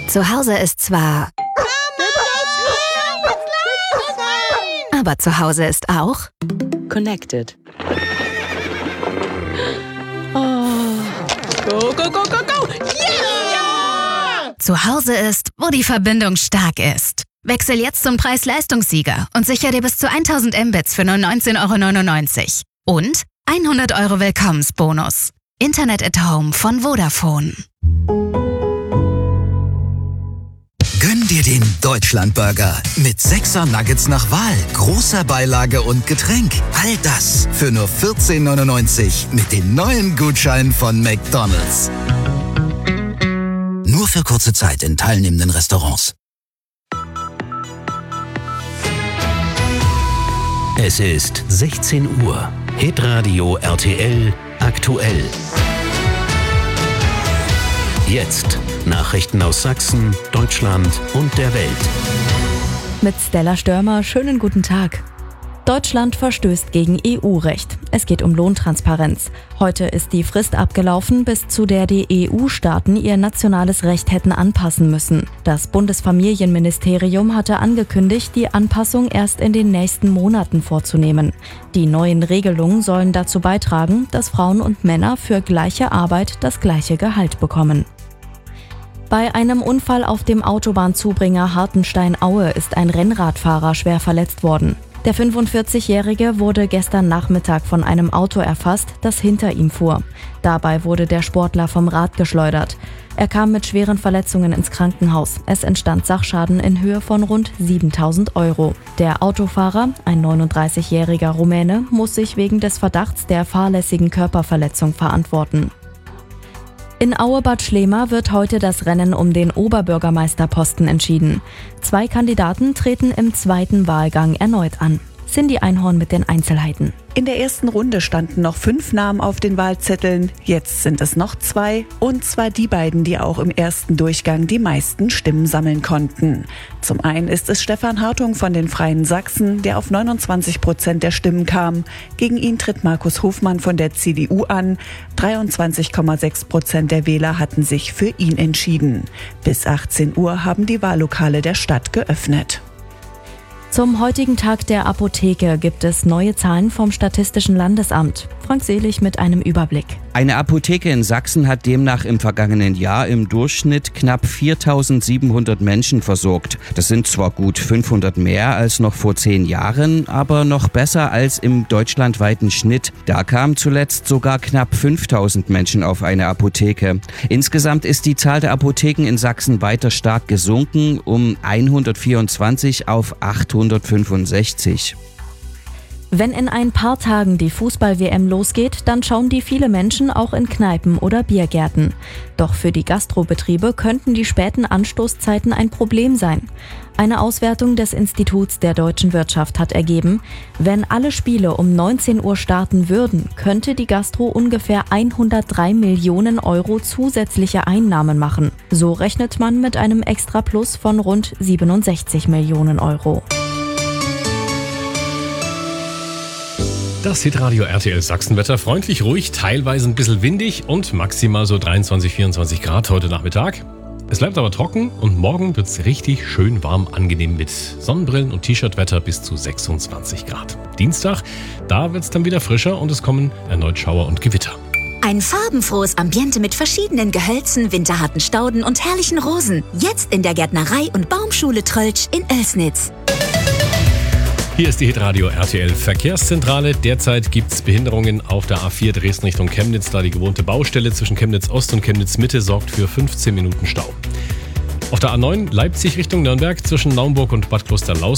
Zu Hause ist zwar... Aber zu Hause ist auch... Connected. Go, go, go, go, go! Yeah! Zu Hause ist, wo die Verbindung stark ist. Wechsel jetzt zum Preis-Leistungssieger und sicher dir bis zu 1000 Mbits für nur 19,99 €. Und 100 € Willkommensbonus. Internet at Home von Vodafone. Gönn dir den Deutschlandburger mit 6er Nuggets nach Wahl, großer Beilage und Getränk. All das für nur 14,99 € mit dem neuen Gutschein von McDonald's. Nur für kurze Zeit in teilnehmenden Restaurants. Es ist 16 Uhr. Hitradio RTL aktuell. Jetzt Nachrichten aus Sachsen, Deutschland und der Welt. Mit Stella Störmer, schönen guten Tag. Deutschland verstößt gegen EU-Recht. Es geht um Lohntransparenz. Heute ist die Frist abgelaufen, bis zu der die EU-Staaten ihr nationales Recht hätten anpassen müssen. Das Bundesfamilienministerium hatte angekündigt, die Anpassung erst in den nächsten Monaten vorzunehmen. Die neuen Regelungen sollen dazu beitragen, dass Frauen und Männer für gleiche Arbeit das gleiche Gehalt bekommen. Bei einem Unfall auf dem Autobahnzubringer Hartenstein-Aue ist ein Rennradfahrer schwer verletzt worden. Der 45-Jährige wurde gestern Nachmittag von einem Auto erfasst, das hinter ihm fuhr. Dabei wurde der Sportler vom Rad geschleudert. Er kam mit schweren Verletzungen ins Krankenhaus. Es entstand Sachschaden in Höhe von rund 7.000 €. Der Autofahrer, ein 39-jähriger Rumäne, muss sich wegen des Verdachts der fahrlässigen Körperverletzung verantworten. In Aue-Bad Schlema wird heute das Rennen um den Oberbürgermeisterposten entschieden. 2 Kandidaten treten im zweiten Wahlgang erneut an. Cindy Einhorn mit den Einzelheiten. In der ersten Runde standen noch 5 Namen auf den Wahlzetteln. Jetzt sind es noch 2. Und zwar die beiden, die auch im ersten Durchgang die meisten Stimmen sammeln konnten. Zum einen ist es Stefan Hartung von den Freien Sachsen, der auf 29% der Stimmen kam. Gegen ihn tritt Markus Hofmann von der CDU an. 23,6% der Wähler hatten sich für ihn entschieden. Bis 18 Uhr haben die Wahllokale der Stadt geöffnet. Zum heutigen Tag der Apotheke gibt es neue Zahlen vom Statistischen Landesamt. Frank Selig mit einem Überblick. Eine Apotheke in Sachsen hat demnach im vergangenen Jahr im Durchschnitt knapp 4.700 Menschen versorgt. Das sind zwar gut 500 mehr als noch vor 10 Jahren, aber noch besser als im deutschlandweiten Schnitt. Da kamen zuletzt sogar knapp 5.000 Menschen auf eine Apotheke. Insgesamt ist die Zahl der Apotheken in Sachsen weiter stark gesunken, um 124 auf 865. Wenn in ein paar Tagen die Fußball-WM losgeht, dann schauen die viele Menschen auch in Kneipen oder Biergärten. Doch für die Gastrobetriebe könnten die späten Anstoßzeiten ein Problem sein. Eine Auswertung des Instituts der deutschen Wirtschaft hat ergeben, wenn alle Spiele um 19 Uhr starten würden, könnte die Gastro ungefähr 103 Millionen € zusätzliche Einnahmen machen. So rechnet man mit einem Extraplus von rund 67 Millionen €. Das Hitradio RTL Sachsenwetter, freundlich, ruhig, teilweise ein bisschen windig und maximal so 23, 24 Grad heute Nachmittag. Es bleibt aber trocken und morgen wird es richtig schön warm, angenehm mit Sonnenbrillen und T-Shirt-Wetter bis zu 26 Grad. Dienstag, da wird es dann wieder frischer und es kommen erneut Schauer und Gewitter. Ein farbenfrohes Ambiente mit verschiedenen Gehölzen, winterharten Stauden und herrlichen Rosen. Jetzt in der Gärtnerei- und Baumschule Tröltsch in Oelsnitz. Hier ist die Hitradio RTL Verkehrszentrale. Derzeit gibt es Behinderungen auf der A4 Dresden Richtung Chemnitz, da die gewohnte Baustelle zwischen Chemnitz Ost und Chemnitz Mitte sorgt für 15 Minuten Stau. Auf der A9 Leipzig Richtung Nürnberg zwischen Naumburg und Bad Klosterlausitz